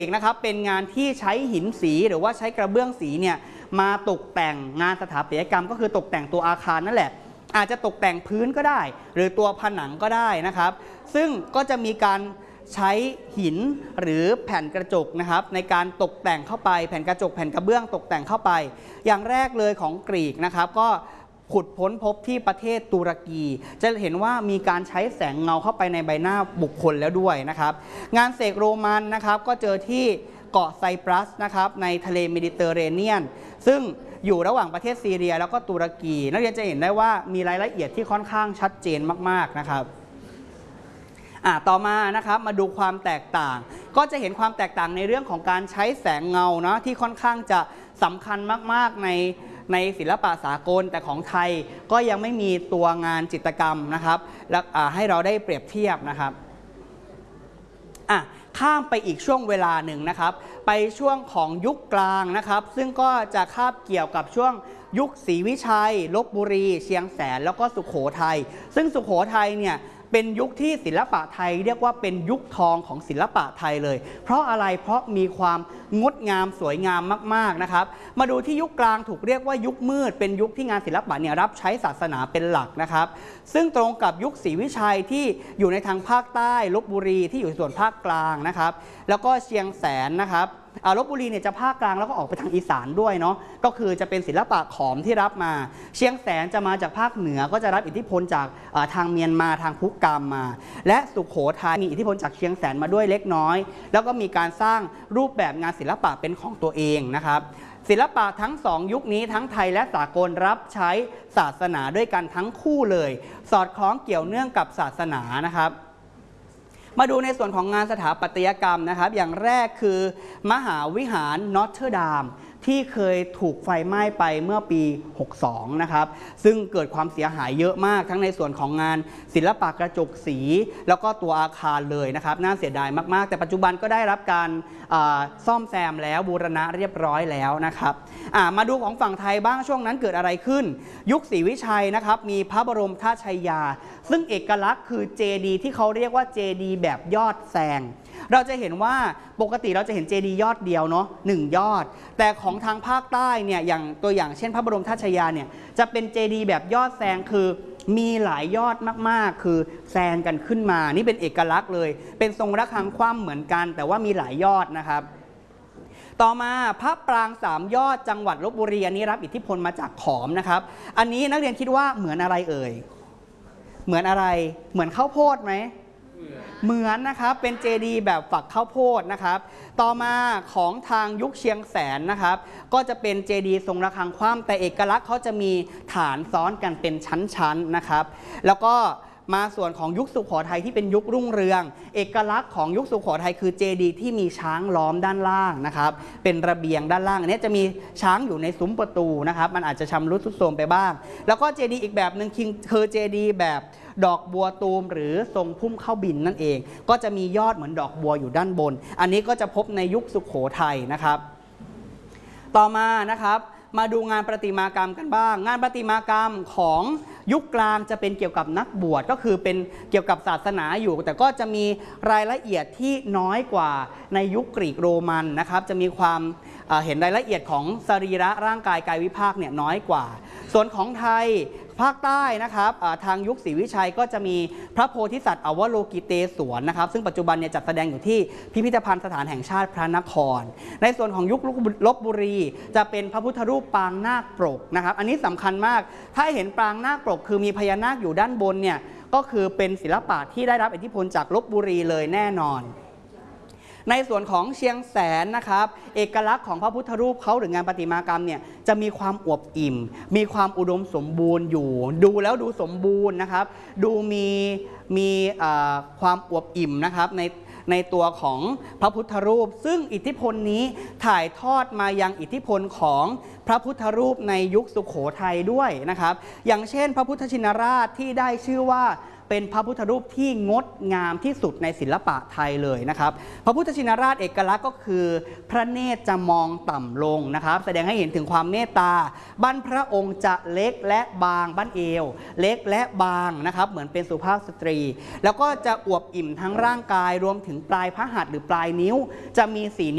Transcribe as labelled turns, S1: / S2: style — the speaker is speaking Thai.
S1: นะครับเป็นงานที่ใช้หินสีหรือว่าใช้กระเบื้องสีเนี่ยมาตกแต่งงานสถาปัตยกรรมก็คือตกแต่งตัวอาคารนั่นแหละอาจจะตกแต่งพื้นก็ได้หรือตัวผนังก็ได้นะครับซึ่งก็จะมีการใช้หินหรือแผ่นกระจกนะครับในการตกแต่งเข้าไปแผ่นกระจกแผ่นกระเบื้องตกแต่งเข้าไปอย่างแรกเลยของกรีกนะครับก็ขุดค้นพบที่ประเทศตุรกีจะเห็นว่ามีการใช้แสงเงาเข้าไปในใบหน้าบุคคลแล้วด้วยนะครับงานเสกโรมันนะครับก็เจอที่เกาะไซปรัสนะครับในทะเลเมดิเตอร์เรเนียนซึ่งอยู่ระหว่างประเทศซีเรียแล้วก็ตุรกีนักเรียนจะเห็นได้ว่ามีรายละเอียดที่ค่อนข้างชัดเจนมากๆนะครับต่อมานะครับมาดูความแตกต่างก็จะเห็นความแตกต่างในเรื่องของการใช้แสงเงานะที่ค่อนข้างจะสำคัญมากๆในศิลปะสากลแต่ของไทยก็ยังไม่มีตัวงานจิตรกรรมนะครับและให้เราได้เปรียบเทียบนะครับข้ามไปอีกช่วงเวลาหนึ่งนะครับไปช่วงของยุคกลางนะครับซึ่งก็จะคาบเกี่ยวกับช่วงยุคศรีวิชัยลพบุรีเชียงแสนแล้วก็สุโขทัยซึ่งสุโขทัยเนี่ยเป็นยุคที่ศิลปะไทยเรียกว่าเป็นยุคทองของศิลปะไทยเลยเพราะอะไรเพราะมีความงดงามสวยงามมากๆนะครับมาดูที่ยุคกลางถูกเรียกว่ายุคมืดเป็นยุคที่งานศิลปะเนี่ยรับใช้ศาสนาเป็นหลักนะครับซึ่งตรงกับยุคศรีวิชัยที่อยู่ในทางภาคใต้ลพบุรีที่อยู่ส่วนภาคกลางนะครับแล้วก็เชียงแสนนะครับลพบุรีเนี่ยจะภาคกลางแล้วก็ออกไปทางอีสานด้วยเนาะก็คือจะเป็นศิลปะขอมที่รับมาเชียงแสนจะมาจากภาคเหนือก็จะรับอิทธิพลจากทางเมียนมาทางพุกามมาและสุโขทัยมีอิทธิพลจากเชียงแสนมาด้วยเล็กน้อยแล้วก็มีการสร้างรูปแบบงานศิลปะเป็นของตัวเองนะครับศิลปะทั้งสองยุคนี้ทั้งไทยและสากลรับใช้ศาสนาด้วยกันทั้งคู่เลยสอดคล้องเกี่ยวเนื่องกับศาสนานะครับมาดูในส่วนของงานสถาปัตยกรรมนะครับอย่างแรกคือมหาวิหารนอตเทอร์ดามที่เคยถูกไฟไหม้ไปเมื่อปี 62 นะครับซึ่งเกิดความเสียหายเยอะมากทั้งในส่วนของงานศิลปะกระจกสีแล้วก็ตัวอาคารเลยนะครับน่าเสียดายมากๆแต่ปัจจุบันก็ได้รับการซ่อมแซมแล้วบูรณะเรียบร้อยแล้วนะครับมาดูของฝั่งไทยบ้างช่วงนั้นเกิดอะไรขึ้นยุคศรีวิชัยนะครับมีพระบรมธาตุชัยยาซึ่งเอกลักษณ์คือเจดีย์ที่เขาเรียกว่าเจดีย์แบบยอดแซงเราจะเห็นว่าปกติเราจะเห็นเจดีย์ยอดเดียวเนาะ1 ยอดแต่ของทางภาคใต้เนี่ยอย่างตัวอย่างเช่นพระบรมธาตุชัยยาเนี่ยจะเป็นเจดีย์แบบยอดแซงคือมีหลายยอดมากๆคือแซงกันขึ้นมานี่เป็นเอกลักษณ์เลยเป็นทรงระฆังคว่ำเหมือนกันแต่ว่ามีหลายยอดนะครับต่อมาพระปราง3 ยอดจังหวัดลพบุรีอันนี้รับอิทธิพลมาจากขอมนะครับอันนี้นักเรียนคิดว่าเหมือนอะไรเอ่ยเหมือนอะไรเหมือนข้าวโพดไหมเหมือนนะครับเป็นเจดีย์แบบฝักข้าวโพดนะครับต่อมาของทางยุคเชียงแสนนะครับก็จะเป็นเจดีย์ทรงระฆังคว่ำแต่เอกลักษณ์เขาจะมีฐานซ้อนกันเป็นชั้นๆนะครับแล้วก็มาส่วนของยุคสุโขทัยที่เป็นยุครุ่งเรืองเอกลักษณ์ของยุคสุโขทัยคือเจดีย์ที่มีช้างล้อมด้านล่างนะครับเป็นระเบียงด้านล่างอันนี้จะมีช้างอยู่ในซุ้มประตูนะครับมันอาจจะชำรุดทรุดโทรมไปบ้างแล้วก็เจดีย์อีกแบบหนึ่งคือเจดีย์แบบดอกบัวตูมหรือทรงพุ่มเข้าบินนั่นเองก็จะมียอดเหมือนดอกบัวอยู่ด้านบนอันนี้ก็จะพบในยุคสุโขทัยนะครับต่อมานะครับมาดูงานประติมากรรมกันบ้างงานประติมากรรมของยุคกลางจะเป็นเกี่ยวกับนักบวชก็คือเป็นเกี่ยวกับศาสนาอยู่แต่ก็จะมีรายละเอียดที่น้อยกว่าในยุคกรีกโรมันนะครับจะมีความเห็นรายละเอียดของสรีระร่างกายกายวิภาคเนี่ยน้อยกว่าส่วนของไทยภาคใต้นะครับทางยุคศรีวิชัยก็จะมีพระโพธิสัตว์อวโลกิเตศวรนะครับซึ่งปัจจุบันเนี่ยจัดแสดงอยู่ที่พิพิธภัณฑ์สถานแห่งชาติพระนครในส่วนของยุคลพบุรีจะเป็นพระพุทธรูปปางนาคปรกนะครับอันนี้สำคัญมากถ้าเห็นปางนาคปรกคือมีพญานาคอยู่ด้านบนเนี่ยก็คือเป็นศิลปะที่ได้รับอิทธิพลจากลพบุรีเลยแน่นอนในส่วนของเชียงแสนนะครับเอกลักษณ์ของพระพุทธรูปเขาหรืองานประติมากรรมเนี่ยจะมีความอวบอิ่มมีความอุดมสมบูรณ์อยู่ดูแล้วดูสมบูรณ์นะครับดูมีความอวบอิ่มนะครับในตัวของพระพุทธรูปซึ่งอิทธิพลนี้ถ่ายทอดมายังอิทธิพลของพระพุทธรูปในยุคสุโขทัยด้วยนะครับอย่างเช่นพระพุทธชินราชที่ได้ชื่อว่าเป็นพระพุทธรูปที่งดงามที่สุดในศิลปะไทยเลยนะครับพระพุทธชินราชเอกลักษณ์ก็คือพระเนตรจะมองต่ำลงนะครับแสดงให้เห็นถึงความเมตตาบั้นพระองค์จะเล็กและบางบั้นเอวเล็กและบางนะครับเหมือนเป็นสุภาพสตรีแล้วก็จะอวบอิ่มทั้งร่างกายรวมถึงปลายพระหัตถ์หรือปลายนิ้วจะมีสี